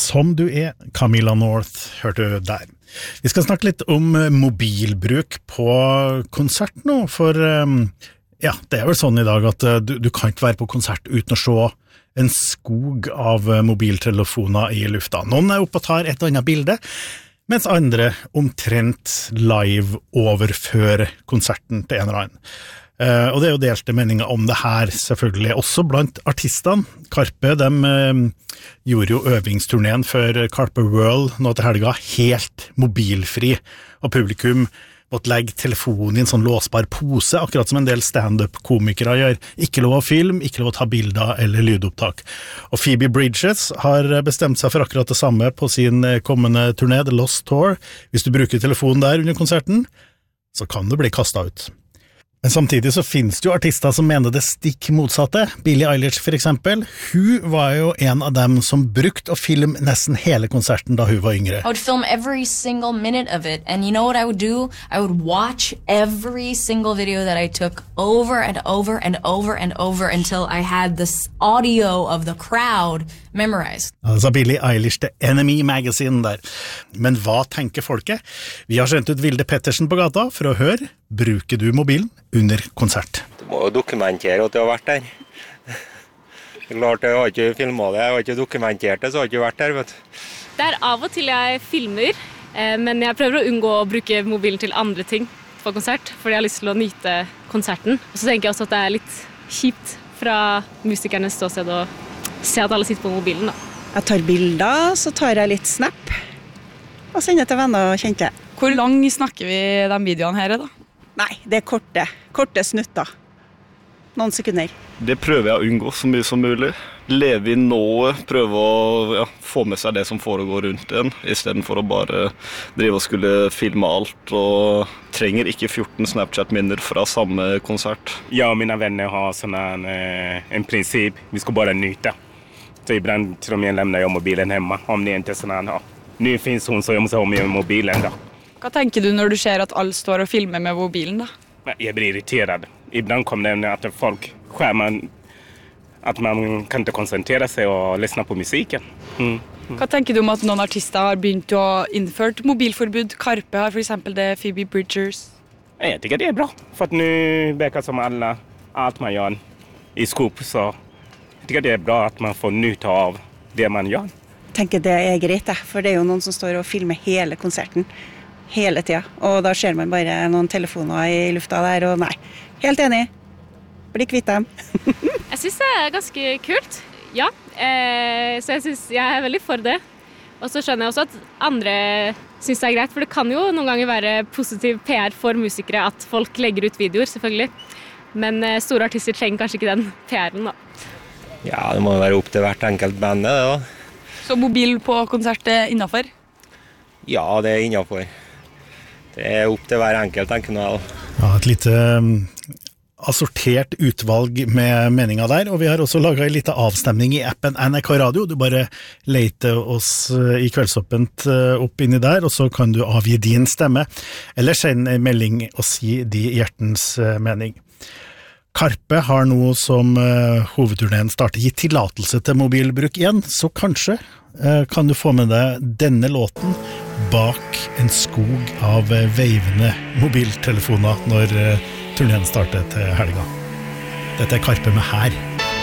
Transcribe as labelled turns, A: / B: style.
A: Som du Camilla North, hørte du der. Vi skal snakke litt om mobilbruk på konsert nå, for ja, det vel sånn i dag at du kan ikke være på konsert uten å se en skog av mobiltelefoner i lufta. Noen oppe og tar et annet bilde, mens andre omtrent live overfører konserten til en eller annen. Og det jo delte meninger om det her, selvfølgelig, også blant artistene. Karpe, de gjorde jo øvingsturneen for Karpe World nå til helga helt mobilfri, og publikum måtte legge telefonen i en sånn låsbar pose, akkurat som en del stand-up-komikere gjør. Ikke lov å filme, ikke lov å ta bilder eller lydopptak. Og Phoebe Bridges har bestemt seg for akkurat det samme på sin kommende turné, The Lost Tour. Hvis du bruker telefonen der under konserten, så kan du bli kastet ut. Men samtidig så finnes det jo artister som mener det stikk motsatte. Billie Eilish for eksempel, hun var jo en av dem som brukte å filme nesten hele konserten da hun var yngre.
B: I would film every single minute of it, and you know what I would do? I would watch every single video that I took over and over and over and over until I had this audio of the crowd memorized.
A: Altså Billie Eilish The Enemy Magazine der. Men hva tenker folket? Vi har sendt ut Vilde Pettersen på gata for å høre, bruker du mobilen under konsert?
C: Du må jo dokumentere at du har vært der. Klart, jeg har ikke filmet det, jeg har ikke dokumentert det, så har jeg ikke vært der, vet du.
D: Det av og til jeg filmer, men jeg prøver å unngå å bruke mobilen til andre ting på konsert, fordi jeg har lyst til å nyte konserten. Og så tenker jeg også at det litt kjipt fra musikernes ståsted å se at alle sitter på mobilen da.
E: Jeg tar bilder, så tar jeg litt snap, og sender til venner og kjente.
F: Hvor lang snakker vi de videoene her da?
E: Nei, det korte snutter. Noen sekunder.
G: Det prøver jeg å unngå så mye som mulig. Leve i nået, prøve å få med seg det som foregår rundt en, i stedet for å bare drive og skulle filme alt, og trenger ikke 14 Snapchat-minner fra samme konsert.
H: Jag och mina vänner har en princip, vi ska bara nyta. Så ibland till och med lämnar jag mobilen hemma, om det inte är sån här, nu finns hon så jag måste ha med mobilen då.
F: Hva tenker du når du ser at alle står og filmer med mobilen da?
H: Jag blir irriterad. Ibland kommer det att folk skärmar att man kan inte koncentrera sig och lyssna på musiken.
F: Hva tenker du om at noen artister har begynt å innført mobilforbud? Karpe har for eksempel det, Phoebe Bridgers.
H: Jag tycker det är bra, för att nu verkar som allt man gör i skop, så jag tycker det är bra att man får nytta av det man gör.
E: Jeg tenker det greit, for det jo noen som står og filmer hele konserten. Hele tiden, og da ser man bare noen telefoner i lufta der, og nei, helt enig, bli kvitt dem.
D: Jeg synes det ganske kult, ja, så jeg veldig for det. Og så skjønner jeg også at andre synes det greit, for det kan jo noen ganger være positiv PR for musikere at folk legger ut videoer, selvfølgelig. Men store artister trenger kanskje ikke den PR-en da.
C: Ja, det må være opp til hvert enkelt band, det da.
F: Så mobil på konsert innenfor?
C: Ja, det innenfor. Det opp til hver enkelt, tenker jeg da.
A: Ja, et lite assortert utvalg med meninger der, og vi har også laget en liten avstemning i appen NRK Radio. Du bare leter oss i Kveldsåpent opp inni der, og så kan du avgi din stemme, eller sende en melding og si de hjertens mening. Karpe har nå som hovedturneen starter gitt tillatelse til mobilbruk igjen, så kanskje kan du få med deg denne låten bak en skog av veivende mobiltelefoner når turneen starter til helga. Dette Karpe med Her.